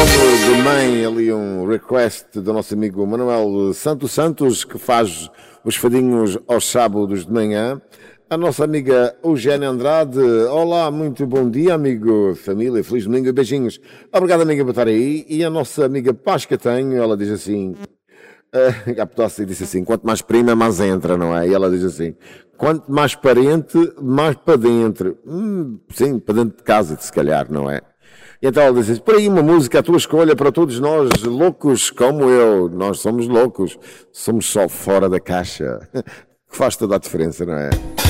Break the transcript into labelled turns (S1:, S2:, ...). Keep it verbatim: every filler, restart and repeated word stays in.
S1: nome de mãe, ali um request do nosso amigo Manuel Santos Santos, que faz os fadinhos aos sábados de manhã. A nossa amiga Eugénia Andrade. Olá, muito bom dia, amigo, família, feliz domingo, beijinhos. Obrigado, amiga, por estar aí. E a nossa amiga Páscoa Tenho, ela diz assim, uh, a Potócia disse assim, quanto mais prima, mais entra, não é? E ela diz assim, quanto mais parente, mais para dentro. Hum, sim, para dentro de casa, se calhar, não é? E então ela diz assim, por aí uma música, a tua escolha para todos nós, loucos como eu. Nós somos loucos, somos só fora da caixa. Que faz toda a diferença, não é?